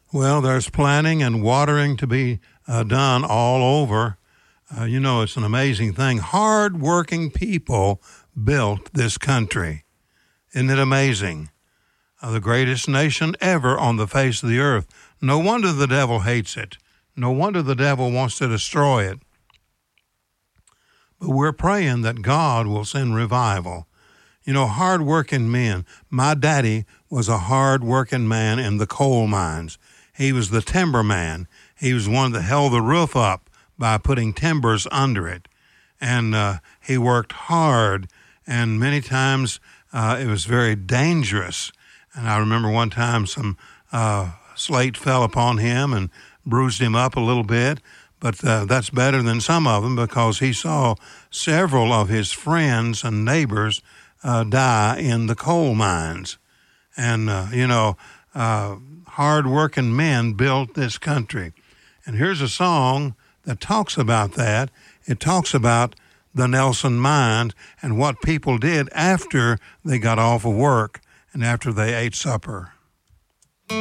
Well, there's planting and watering to be done all over. It's an amazing thing. Hard-working people built this country. Isn't it amazing? The greatest nation ever on the face of the earth. No wonder the devil hates it. No wonder the devil wants to destroy it. But we're praying that God will send revival. Hard-working men. My daddy was a hard-working man in the coal mines. He was the timber man. He was one that held the roof up by putting timbers under it. And he worked hard, and many times it was very dangerous. And I remember one time some slate fell upon him and bruised him up a little bit. But that's better than some of them, because he saw several of his friends and neighbors die in the coal mines. And, hard-working men built this country. And here's a song that talks about that. It talks about the Nelson Mines and what people did after they got off of work and after they ate supper.